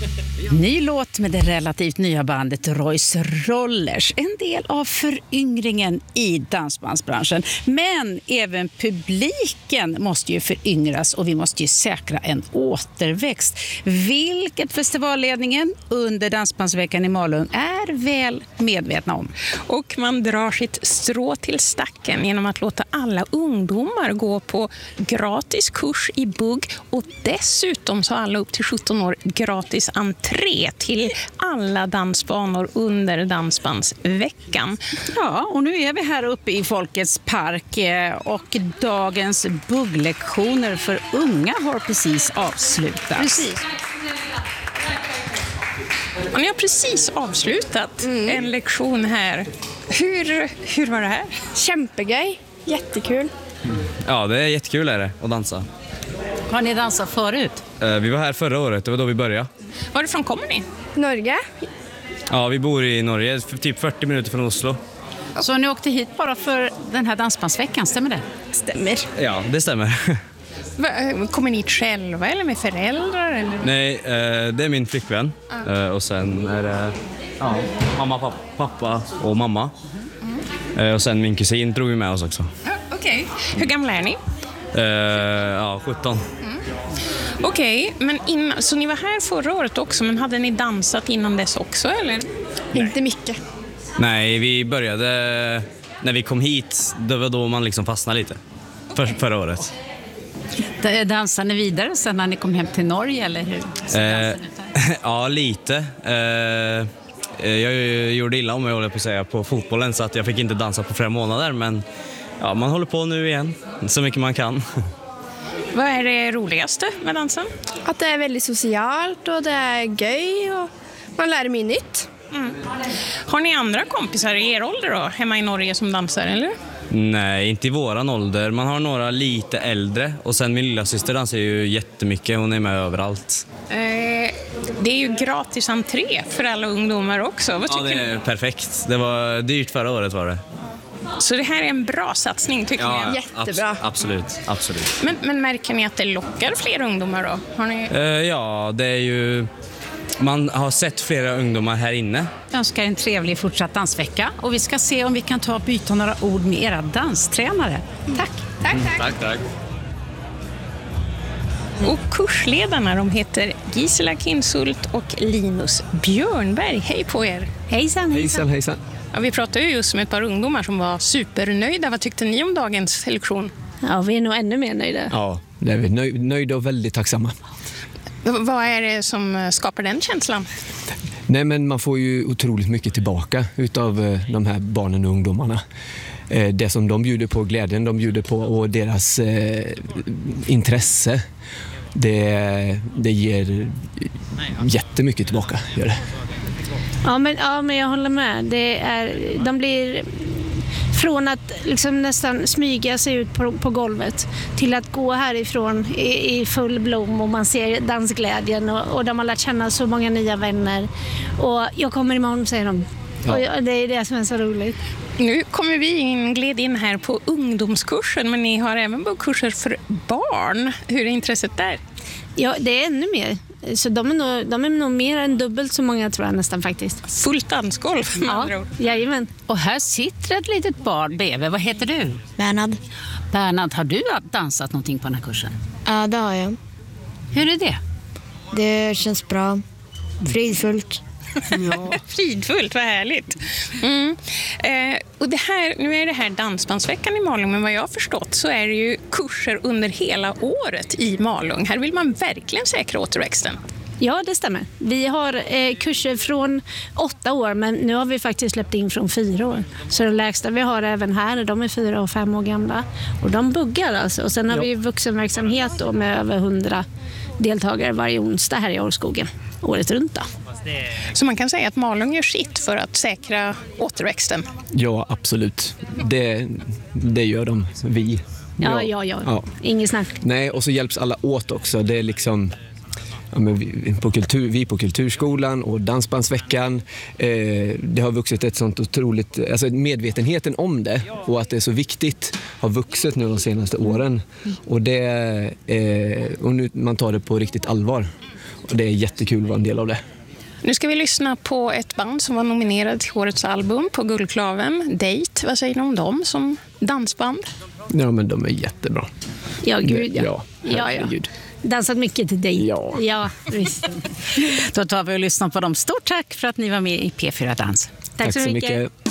Ny låt med det relativt nya bandet Royce Rollers. En del av föryngringen i dansbandsbranschen. Men även publiken måste ju föryngras och vi måste ju säkra en återväxt. Vilket festivalledningen under Dansbandsveckan i Malung är väl medvetna om. Och man drar sitt strå till stacken genom att låta alla ungdomar gå på gratis kurs i bugg och dessutom så alla upp till 17 år gratis entré till alla dansbanor under Dansbandsveckan. Ja, och nu är vi här uppe i Folkets park och dagens bugglektioner för unga har precis avslutats. Precis. Och ni har precis avslutat en lektion här. Hur var det här? Kämpegrej. Jättekul. Ja, det är jättekul är det, att dansa. Har ni dansat förut? Vi var här förra året, det var då vi började. Varifrån kommer ni? Norge. Ja, vi bor i Norge, typ 40 minuter från Oslo. Så ni åkte hit bara för den här Dansbandsveckan, stämmer det? Stämmer. Ja, det stämmer. Kommer ni hit själva eller med föräldrar? Eller? Nej, det är min flickvän. Och sen är det mamma, pappa och mamma. Och sen min kusin drog vi med oss också. Okej. Hur gamla är ni? 17. Okej, men så ni var här förra året också, men hade ni dansat innan dess också, eller? Inte mycket. Nej, vi började när vi kom hit. Det var då man liksom fastnade lite. Förra året. Dansade ni vidare sen när ni kom hem till Norge, eller hur? Ja, lite. Jag gjorde illa om jag håller på att säga på fotbollen så att jag fick inte dansa på flera månader. Men ja, man håller på nu igen så mycket man kan. Vad är det roligaste med dansen? Att det är väldigt socialt och det är göj och man lär mig nytt. Har ni andra kompisar i er ålder då, hemma i Norge som dansar, eller? Nej, inte i våran ålder. Man har några lite äldre. Och sen min lilla syster dansar ju jättemycket. Hon är med överallt. Det är ju gratis entré för alla ungdomar också. Vad tycker det är perfekt. Det var dyrt förra året var det. Så det här är en bra satsning tycker ni? Jättebra. Absolut. Men märker ni att det lockar fler ungdomar då? Har ni... Ja, det är ju... Man har sett flera ungdomar här inne. Jag önskar en trevlig fortsatt dansvecka och vi ska se om vi kan ta och byta några ord med era danstränare. Tack. Och kursledarna, de heter Gisela Kinshult och Linus Björnberg. Hej på er! Hejsan. Ja, vi pratade ju just med ett par ungdomar som var supernöjda. Vad tyckte ni om dagens lektion? Ja, vi är nog ännu mer nöjda. Ja, det är vi nöjda och väldigt tacksamma. Vad är det som skapar den känslan? Nej, men man får ju otroligt mycket tillbaka utav de här barnen och ungdomarna. Det som de bjuder på, glädjen de bjuder på och deras intresse, det ger jättemycket tillbaka. Gör det. Ja, men jag håller med. De blir från att liksom nästan smyga sig ut på golvet till att gå härifrån i full blom och man ser dansglädjen och de har lärt känna så många nya vänner. Och jag kommer imorgon, säger de. Ja. Och det är det som är så roligt. Nu kommer vi gled in här på ungdomskursen, men ni har även kurser för barn. Hur är intresset där? Ja, det är ännu mer. Så de är nog mer än dubbelt så många, tror jag nästan faktiskt. Fullt dansgolv med andra ord. Jajamän. Och här sitter ett litet barn bredvid. Vad heter du? Bernhard, har du dansat någonting på den här kursen? Ja, det har jag. Hur är det? Det känns bra. Fridfullt. Ja. Fridfullt, vad härligt. Och nu är det här Dansbandsveckan i Malung, men vad jag har förstått så är det ju kurser under hela året i Malung. Här vill man verkligen säkra återväxten. Ja, det stämmer. Vi har kurser från 8 år, men nu har vi faktiskt släppt in från 4 år. Så de lägsta vi har även här, de är 4 och 5 år gamla. Och de buggar alltså. Och sen har vi vuxenverksamhet då med över 100 deltagare varje onsdag här i Årskogen, året runt då. Så man kan säga att Malung gör sitt för att säkra återväxten? Ja, absolut. Det gör de, vi. Ja. Inget snack. Nej, och så hjälps alla åt också. Det är liksom... Ja, men vi på Kulturskolan och Dansbandsveckan, det har vuxit ett sånt otroligt, alltså medvetenheten om det och att det är så viktigt har vuxit nu de senaste åren och nu man tar det på riktigt allvar. Och det är jättekul att vara en del av det. Nu ska vi lyssna på ett band som var nominerad till årets album på Guldklaven. Date, vad säger du om dem som dansband? Ja, men de är jättebra. Ja, gud ja. Ja, herregud. Dansat mycket till dig. Ja. Visst. Då tar vi och lyssnar på dem. Stort tack för att ni var med i P4 Dans. Tack så mycket.